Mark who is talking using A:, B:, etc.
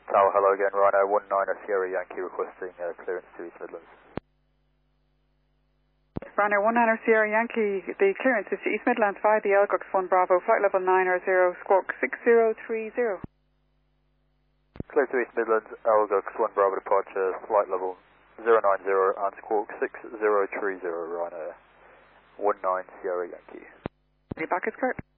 A: Tower, hello again, Rhino 19 Sierra Yankee requesting clearance to East Midlands.
B: Rhino 19 Sierra Yankee, the clearance is to East Midlands via the Elgux 1 Bravo, flight level 900, squawk 6030.
A: Clear to East Midlands, Elgux 1 Bravo departure, flight level 090 and squawk 6030, Rhino 19 Sierra Yankee.
B: Back is Kurt.